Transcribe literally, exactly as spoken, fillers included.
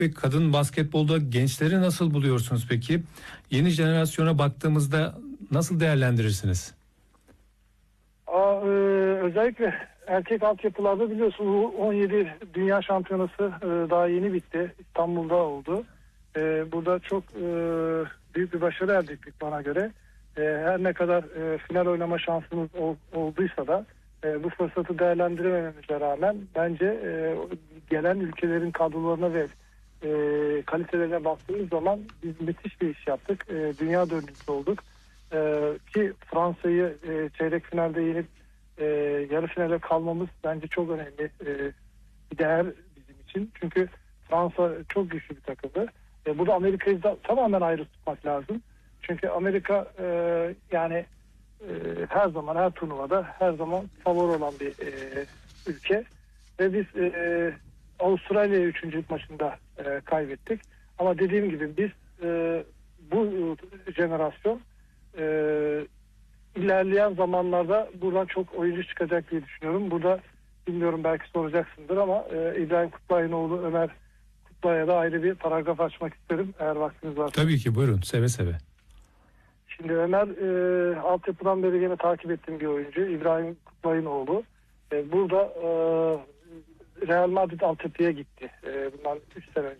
Ve kadın basketbolda gençleri nasıl buluyorsunuz peki? Yeni jenerasyona baktığımızda nasıl değerlendirirsiniz? Aa, e, özellikle erkek altyapılarda biliyorsun U on yedi Dünya Şampiyonası e, daha yeni bitti. İstanbul'da oldu. E, burada çok e, büyük bir başarı elde ettik bana göre. E, her ne kadar e, final oynama şansımız ol, olduysa da e, bu fırsatı değerlendiremememize rağmen bence e, gelen ülkelerin kadrolarına ve e, kalitelerine baktığımız zaman biz müthiş bir iş yaptık. E, dünya dördüncüsü olduk. Ee, ki Fransa'yı e, çeyrek finalde yenip e, yarı finale kalmamız bence çok önemli e, bir değer bizim için. Çünkü Fransa çok güçlü bir takımdı. E, burada Amerika'yı da tamamen ayrı tutmak lazım. Çünkü Amerika e, yani e, her zaman her turnuvada her zaman favori olan bir e, ülke. Ve biz e, Avustralya'yı üçüncü maçında e, kaybettik. Ama dediğim gibi biz e, bu jenerasyon Ee, ilerleyen zamanlarda buradan çok oyuncu çıkacak diye düşünüyorum. Burada bilmiyorum belki soracaksındır ama e, İbrahim Kutlay'ın oğlu Ömer Kutlay'a da ayrı bir paragraf açmak isterim eğer vaktiniz varsa. Tabii ki, buyurun, seve seve. Şimdi Ömer e, altyapıdan beri yine takip ettiğim bir oyuncu. İbrahim Kutlay'ın oğlu. E, burada e, Real Madrid altyapıya gitti. E, bundan üç sene önce